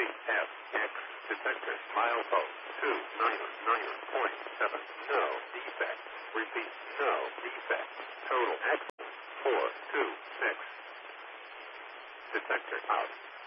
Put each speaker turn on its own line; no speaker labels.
CF, X, detector, milepost, 299.7, no defect. Repeat, no defect. Total axle, 426. Detector out.